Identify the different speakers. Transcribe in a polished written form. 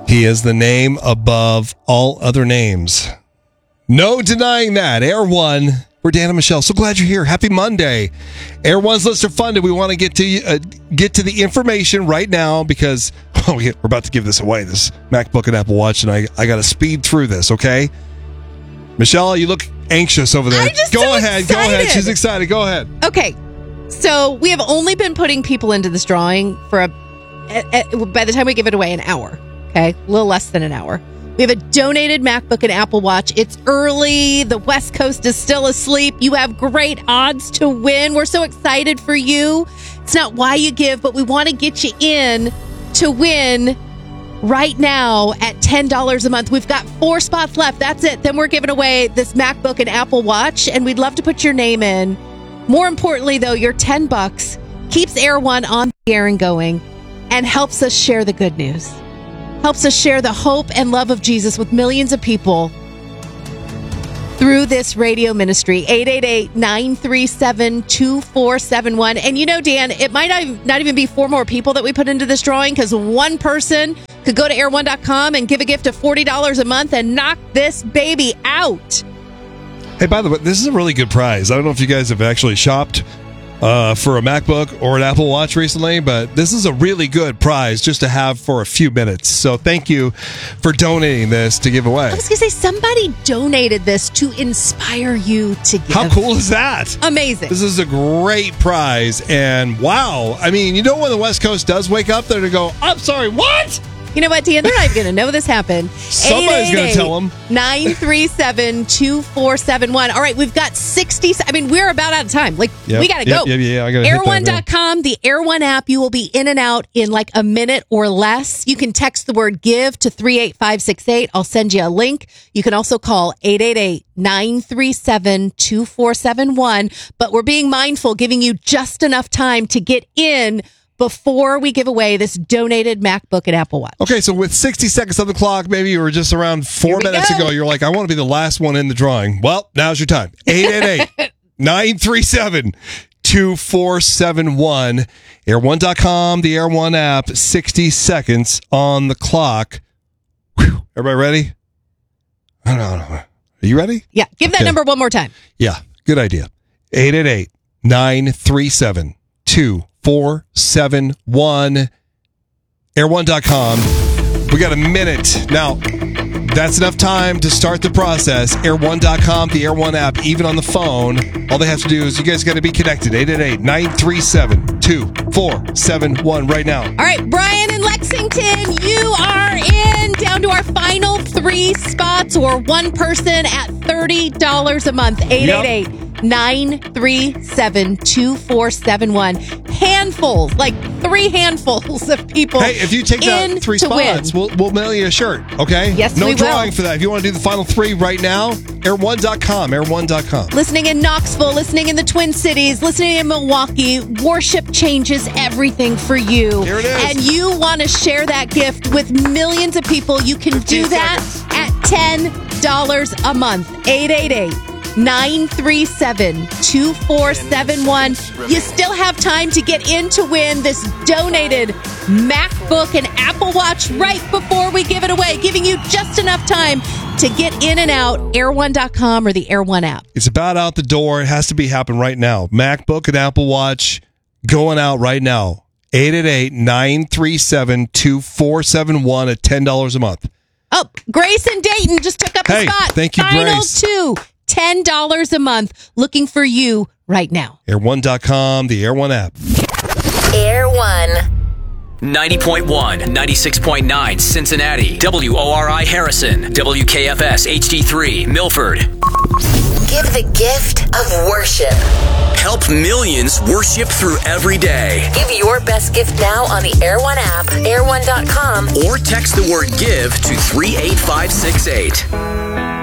Speaker 1: He is the name above all other names. No denying that. Air One. We're Dan and Michelle. So glad you're here. Happy Monday. Air One's Listener Funded. We want to get to the information right now because we're about to give this away, this MacBook and Apple Watch, and I got to speed through this, okay? Michelle, you look anxious over there.
Speaker 2: I'm just
Speaker 1: Go
Speaker 2: so
Speaker 1: ahead.
Speaker 2: excited.
Speaker 1: She's excited. Go ahead.
Speaker 2: Okay, so we have only been putting people into this drawing for by the time we give it away, an hour. Okay, a little less than an hour. We have a donated MacBook and Apple Watch. It's early. The West Coast is still asleep. You have great odds to win. We're so excited for you. It's not why you give, but we want to get you in to win right now at $10 a month. We've got 4 spots left. That's it. Then we're giving away this MacBook and Apple Watch, and we'd love to put your name in. More importantly, though, your $10 keeps Air One on the air and going and helps us share the good news. Helps us share the hope and love of Jesus with millions of people through this radio ministry. 888-937-2471. And you know, Dan, it might not even be 4 more people that we put into this drawing, because one person could go to air1.com and give a gift of $40 a month and knock this baby out.
Speaker 1: Hey, by the way, this is a really good prize. I don't know if you guys have actually shopped for a MacBook or an Apple Watch recently, but this is a really good prize just to have for a few minutes. So thank you for donating this to give away.
Speaker 2: I was going to say, somebody donated this to inspire you to give.
Speaker 1: How cool is that?
Speaker 2: Amazing.
Speaker 1: This is a great prize. And wow, I mean, you know when the West Coast does wake up, they're going to go, I'm sorry, what?
Speaker 2: You know what, Dan? They're not even going to know this happened.
Speaker 1: Somebody's going to tell them.
Speaker 2: 937-2471. All right, we've got 60. I mean, we're about out of time. We got to go.
Speaker 1: Yeah. I gotta
Speaker 2: Air1.com, the Air One app. You will be in and out in like a minute or less. You can text the word give to 38568. I'll send you a link. You can also call 888-937-2471. But we're being mindful, giving you just enough time to get in before we give away this donated MacBook and Apple Watch.
Speaker 1: Okay, so with 60 seconds on the clock, maybe you were just around 4 minutes ago, you're like, I want to be the last one in the drawing. Well, now's your time. 888-937-2471. Air1.com, the Air One app, 60 seconds on the clock. Whew. Everybody ready? I don't know. Are you ready?
Speaker 2: Yeah, give that number one more time.
Speaker 1: Yeah, good idea. 888-937-2471. Air1.com. We got a minute. Now, that's enough time to start the process. Air1.com, the Air One app, even on the phone. All they have to do is you guys got to be connected. 888-937-2471 right now.
Speaker 2: All right, Brian in Lexington, you are in, down to our final 3 spots, or one person at $30 a month. 888-937-2471. Handfuls, like 3 handfuls of people.
Speaker 1: Hey, if you take that 3 spots, we'll mail you a shirt, okay?
Speaker 2: Yes,
Speaker 1: no
Speaker 2: we
Speaker 1: drawing
Speaker 2: will.
Speaker 1: for that. If you want to do the final 3 right now, air1.com, air1.com.
Speaker 2: Listening in Knoxville, listening in the Twin Cities, listening in Milwaukee, worship changes everything for you.
Speaker 1: Here it is.
Speaker 2: And you want to share that gift with millions of people. You can do that at $10 a month. 888-937-2471. You still have time to get in to win this donated MacBook and Apple Watch right before we give it away, giving you just enough time to get in and out. Air1.com or the Air One app.
Speaker 1: It's about out the door. It has to be happening right now. MacBook and Apple Watch going out right now. 888-937-2471 at $10 a month.
Speaker 2: Oh, Grace in Dayton just took up the spot.
Speaker 1: Thank you,
Speaker 2: Final
Speaker 1: Grace.
Speaker 2: 2, $10 a month, looking for you right now.
Speaker 1: Air1.com, the Air One app.
Speaker 3: Air One.
Speaker 4: 90.1, 96.9 Cincinnati, WORI Harrison, WKFS HD3 Milford.
Speaker 3: Give the gift of worship.
Speaker 4: Help millions worship through every day.
Speaker 3: Give your best gift now on the Air One app, air1.com,
Speaker 4: or text the word give to 38568.